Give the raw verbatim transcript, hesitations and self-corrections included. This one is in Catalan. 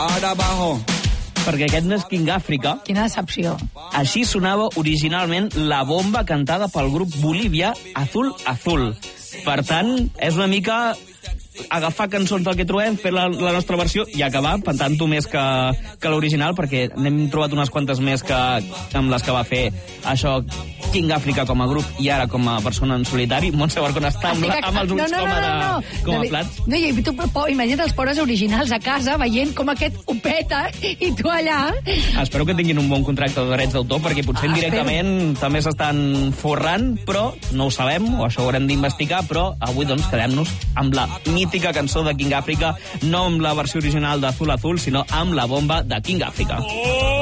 Ara abajo. Perquè aquest no és King Africa. Quina decepció. Així sonava originalment La Bomba, cantada pel grup bolivià Azul Azul. Per tant, és una mica agafar cançons del que trobem, fer la, la nostra versió i acabar pentant-ho més que, que l'original, perquè n'hem trobat unes quantes més que amb les que va fer això King Africa com a grup i ara com a persona en solitari. Montse Barcona està amb, la, amb els ulls no, no, com a, de, no, no. com a no, plats. No, i tu imagina't els pobres originals a casa veient com aquest ho peta i tu allà... Espero que tinguin un bon contracte de drets d'autor, perquè potser ah, indirectament espero. També s'estan forrant, però no ho sabem, o això ho haurem d'investigar, però avui doncs quedem-nos amb la mítica cançó de King Africa, no amb la versió original d'Azul Azul, sinó amb La Bomba de King Africa. Oh!